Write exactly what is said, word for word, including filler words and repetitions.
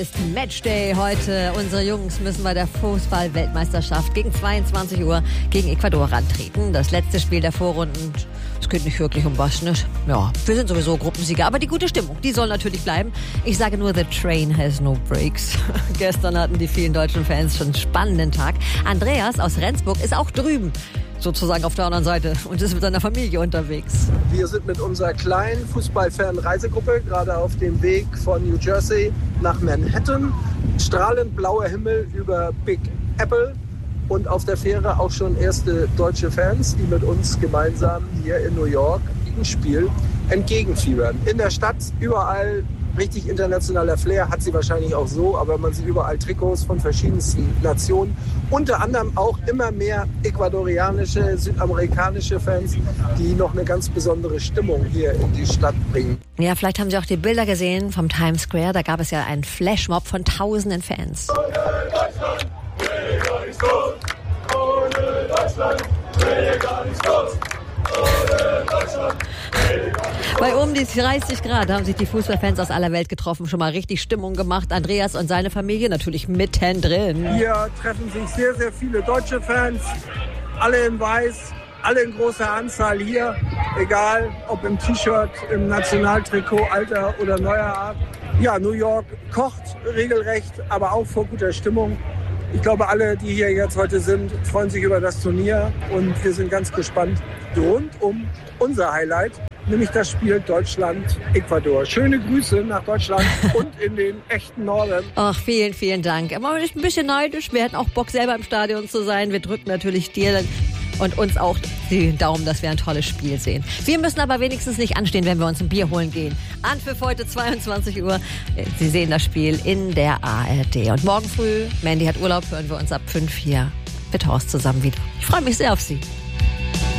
Ist Matchday heute. Unsere Jungs müssen bei der Fußball-Weltmeisterschaft gegen zweiundzwanzig Uhr gegen Ecuador antreten. Das letzte Spiel der Vorrunden. Es geht nicht wirklich um was, ne? Ja, wir sind sowieso Gruppensieger, aber die gute Stimmung, die soll natürlich bleiben. Ich sage nur, the train has no brakes. Gestern hatten die vielen deutschen Fans schon einen spannenden Tag. Andreas aus Rendsburg ist auch drüben, sozusagen auf der anderen Seite, und ist mit seiner Familie unterwegs. Wir sind mit unserer kleinen Fußballfan-Reisegruppe gerade auf dem Weg von New Jersey nach Manhattan. Strahlend blauer Himmel über Big Apple und auf der Fähre auch schon erste deutsche Fans, die mit uns gemeinsam hier in New York ein Spiel entgegenfiebern. In der Stadt überall richtig internationaler Flair, hat sie wahrscheinlich auch so, aber man sieht überall Trikots von verschiedensten Nationen. Unter anderem auch immer mehr ecuadorianische, südamerikanische Fans, die noch eine ganz besondere Stimmung hier in die Stadt bringen. Ja, vielleicht haben Sie auch die Bilder gesehen vom Times Square. Da gab es ja einen Flashmob von tausenden Fans. Ohne Deutschland will gar nichts los. Ohne Deutschland will gar nichts los. Ohne Deutschland. Bei um die dreißig Grad haben sich die Fußballfans aus aller Welt getroffen, schon mal richtig Stimmung gemacht. Andreas und seine Familie natürlich mittendrin. Hier treffen sich sehr, sehr viele deutsche Fans, alle in weiß, alle in großer Anzahl hier, egal ob im T-Shirt, im Nationaltrikot, alter oder neuer Art. Ja, New York kocht regelrecht, aber auch vor guter Stimmung. Ich glaube, alle, die hier jetzt heute sind, freuen sich über das Turnier und wir sind ganz gespannt rund um unser Highlight, nämlich das Spiel Deutschland-Ecuador. Schöne Grüße nach Deutschland und in den echten Norden. Ach, vielen, vielen Dank. Immer ein bisschen neidisch. Wir hätten auch Bock, selber im Stadion zu sein. Wir drücken natürlich dir und uns auch die Daumen, dass wir ein tolles Spiel sehen. Wir müssen aber wenigstens nicht anstehen, wenn wir uns ein Bier holen gehen. Anpfiff heute zweiundzwanzig Uhr. Sie sehen das Spiel in der A R D. Und morgen früh, Mandy hat Urlaub, hören wir uns ab fünf hier mit Horst zusammen wieder. Ich freue mich sehr auf Sie.